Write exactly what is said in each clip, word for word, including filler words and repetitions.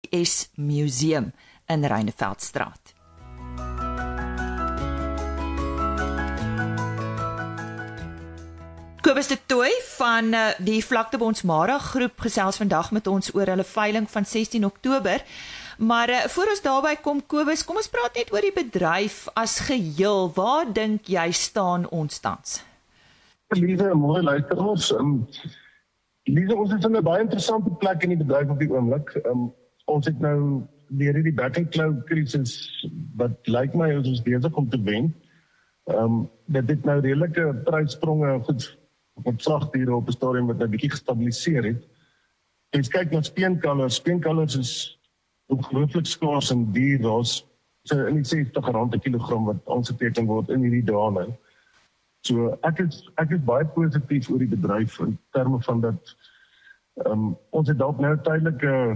S Museum in Reyneveldstraat. Kobus de Tooy van die Vlaktebonds Mara groep gesels vandag met ons oor hulle veiling van sestien Oktober. Maar uh, voor ons daarby kom, Kobus, kom ons praat net oor die bedryf as geheel. Waar dink jy staan ons tans? Lieve, mooi luisteraars. Um, Lieve, ons is in 'n baie interessante plek in die bedryf op die oomblik. Um, ons het nou deur hierdie back and claw krisis wat lyk my ons is besig om te wen. Um, dit het nou redelike pryspronge goed op slagdiere op 'n stadium wat nou bietjie gestabiliseer het. En kyk na speenkalvers. Speenkalvers is ongelooflik skaars en duur. Daar's so in die sestig rand per kilogram wat aangeteken word in hierdie dae nou. So ek is ek is baie positief oor die bedryf in terme van dat um, ons het dalk nou 'n tydelike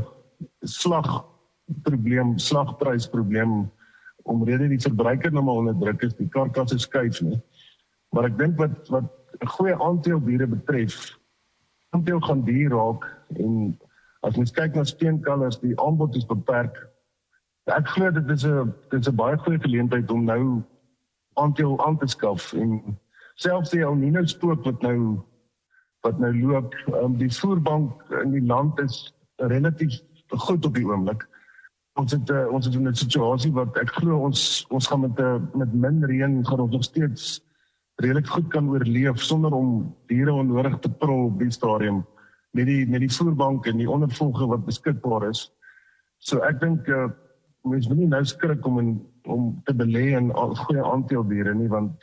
slagprobleem, slagprysprobleem omrede die verbruiker nou maar onder druk is, die karkasse skuif nie. Maar ek dink wat wat 'n goeie aandeel diere betref, aandeel gaan duur raak en as mens kyk na steenkalvers, die aanbod is beperk. Ek glo dit is 'n dit is 'n baie goeie geleentheid om nou aandeel aan te skaf en selfs die El Niño spook wat nou wat nou loop, um, die voerbank in die land is relatief goed op die oomblik. Ons het uh, ons het in 'n situasie wat ek glo ons ons gaan met 'n uh, met min reën gaan ons nog steeds redelik goed kan oorleef sonder om diere onnodig te prol op die stadium met die met die voerbank en die ondervolge wat beskikbaar is. So ek dink uh, mens moet nie nou skrik om in, om te belê in goeie aanteeldiere nie, want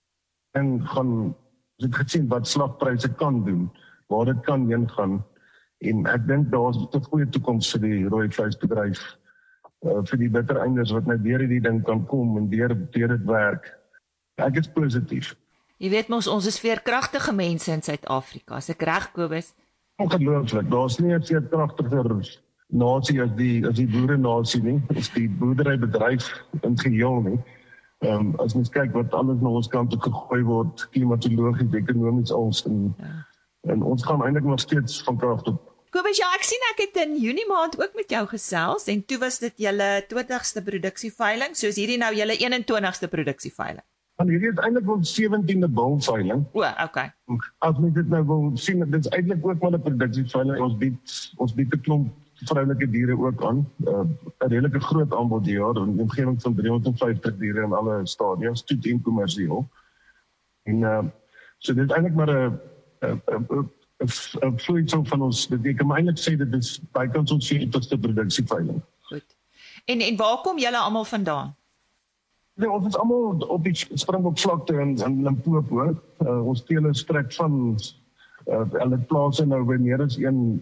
en gaan ons het gesien wat slagpryse kan doen, waar dit kan heen gaan en ek dink daar's 'n goeie toekoms vir die rooi vleisbedryf. Uh, vir die bittereinders wat nou deur hierdie ding kan kom en deur deur dit werk. Ek is positief. Jy weet mos ons is veerkragtige mense in Suid-Afrika. As ek reg, Kobus? Ongelooflik. Daar's nie 'n veerkragtiger nasie as die as die boere nasie nie. Is die boerderybedryf in geheel nie. Ehm um, as mens kyk wat alles na ons kant toe gegooi word, klimatologies, ekonomies als en, ja. en ons gaan eintlik nog steeds van krag tot. Kobus, ja, ek sien ek het in Junie maand ook met jou gesels en toe was dit julle twintigste produksieveiling, soos hierdie nou julle eenentwintigste produksieveiling. En hierdie is eintlik ons sewentiende bulveiling. O, okay. As mens dit nou wil sien, dit is eintlik ook maar 'n produksieveiling. Ons bied ons bied 'n klomp vroulike diere ook aan. 'n uh, redelike groot aanbod die jaar, 'n omgewing van driehonderdvyftig diere in alle stadiums, stoet en kommersieel. En uh, so dit is eintlik maar 'n 'n 'n vloeisel van ons, ek kan eintlik sê dit is bykans ons veertigste produksieveiling. Goed. En en waar kom julle almal vandaan? Nee, ons is almal op die Springbok vlakte in, in Limpopo. Uh, ons teele strek van uh, hulle plase nou by meer as een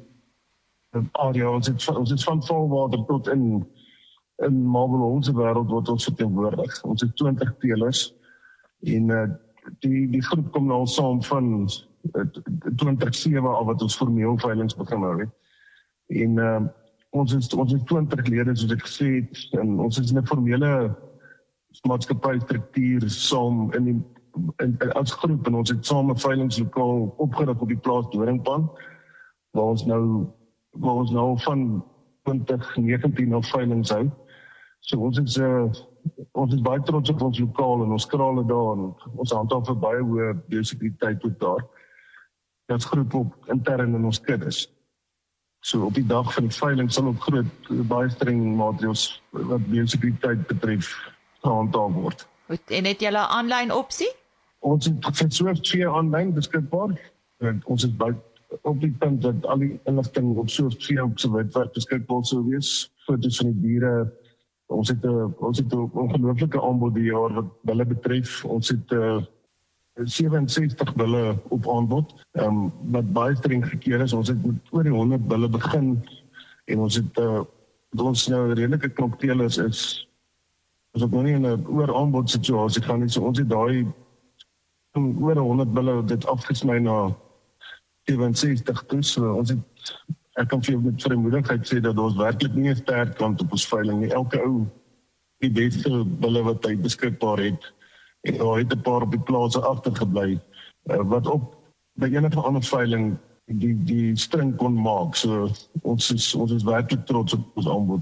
area. Ons het ons is van Valwater tot in in Marble se wêreld wat ons verteenwoordig. Ons het twintig teelers en uh, die die groep kom nou al saam van twintig sewe al wat ons formeel veilings begin hou het. En uh, ons is ons is twintig lede soos ek gesê het en ons is in 'n formele maatskappystruktuur saam in die in, in, as groep en ons het saam 'n veilingslokaal opgerig op die plaas Doringpan waar ons nou waar ons nou van twintig negentien af veilings hou. So ons is uh, ons is baie trots op ons lokaal en ons krale daar en ons handhaaf vir baie hoë biosekuriteit ook daar. Ons groep op intern in ons kuddes. So op die dag van die veiling sal ook groot baie streng maatreëls wat biosekuriteit betref gehandhaaf word. Goed, en het julle 'n aanlyn opsie? Ons het so twee aanlyn beskikbaar. En ons is baie op die punt dat al die inligting op so twee op se webwerf beskikbaar sou wees. Foto's van die diere. Ons het 'n ons het 'n ongelooflike aanbod die jaar wat hulle betref. Ons het 'n uh, sewenses-tig bulle op aanbod, um, wat baie streng gekeer is. Ons het met oor die honderd bulle begin en ons het uh, ons nou 'n redelike klomp teelers is ons het nog nie in 'n oor aanbod situasie gaan nie. So ons het daai oor honderd bulle dit afgesny na sewenses-tig toe. So ons het ek kan vir met vrymoedigheid sê dat ons werklik nie 'n sterk kant op ons veiling nie. Elke ou die beste bulle wat hy beskikbaar het en daar het 'n paar op die plase agtergebly uh, wat op by enige ander veiling die die string kon maak. So ons is ons is werklik trots op ons aanbod.